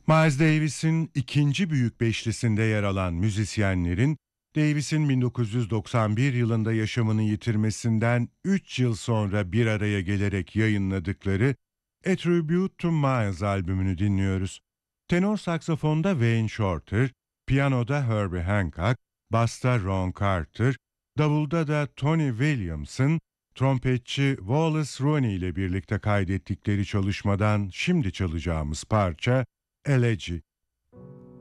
Miles Davis'in ikinci büyük beşlisinde yer alan müzisyenlerin, Davis'in 1991 yılında yaşamını yitirmesinden 3 yıl sonra bir araya gelerek yayınladıkları A Tribute to Miles albümünü dinliyoruz. Tenor saksafonda Wayne Shorter, piyanoda Herbie Hancock, basta Ron Carter, davulda da Tony Williamson, trompetçi Wallace Roney ile birlikte kaydettikleri çalışmadan şimdi çalacağımız parça Elegy.